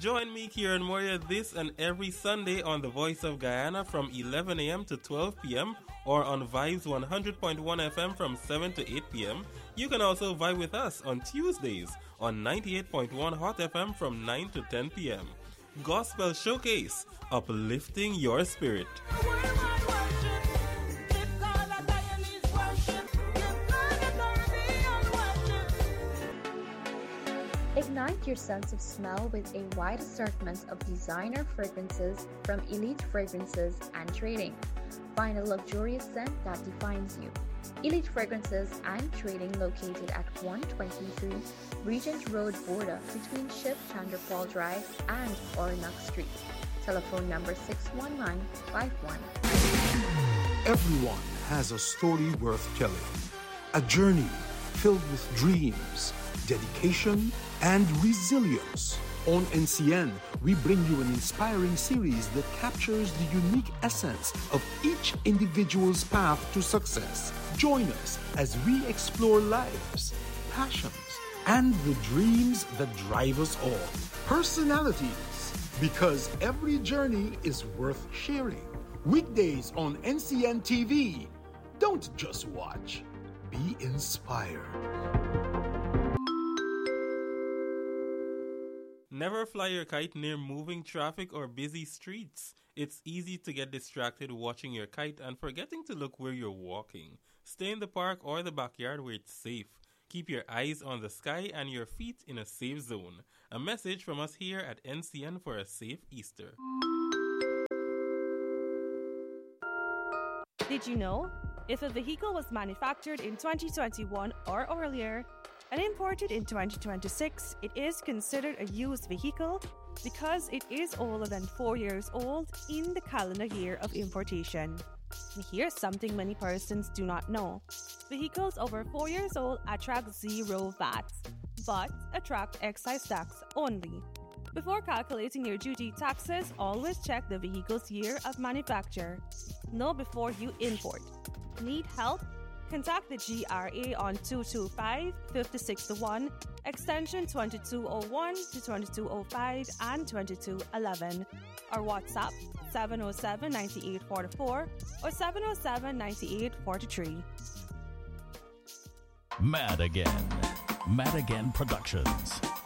Join me, Kieran Moria, this and every Sunday on The Voice of Guyana from 11 a.m. to 12 p.m. or on Vibes 100.1 FM from 7 to 8 p.m. You can also vibe with us on Tuesdays on 98.1 Hot FM from 9 to 10 p.m. Gospel Showcase, uplifting your spirit. Ignite your sense of smell with a wide assortment of designer fragrances from Elite Fragrances and Trading. Find a luxurious scent that defines you. Elite Fragrances and Trading located at 123 Regent Road border between Ship Chandrapal Drive and Oronak Street. Telephone number 61951. Everyone has a story worth telling. A journey filled with dreams, dedication, and resilience. On NCN, we bring you an inspiring series that captures the unique essence of each individual's path to success. Join us as we explore lives, passions, and the dreams that drive us all. Personalities, because every journey is worth sharing. Weekdays on NCN TV. Don't just watch, be inspired. Never fly your kite near moving traffic or busy streets. It's easy to get distracted watching your kite and forgetting to look where you're walking. Stay in the park or the backyard where it's safe. Keep your eyes on the sky and your feet in a safe zone. A message from us here at NCN for a safe Easter. Did you know? If a vehicle was manufactured in 2021 or earlier and imported in 2026, it is considered a used vehicle because it is older than 4 years old in the calendar year of importation. And here's something many persons do not know. Vehicles over 4 years old attract zero VAT, but attract excise tax only. Before calculating your duty taxes, always check the vehicle's year of manufacture. Know before you import. Need help? Contact the GRA on 225-56-1, extension 2201 to 2205 and 2211, or WhatsApp 707-9844 or 707-9843. Mad Again Productions.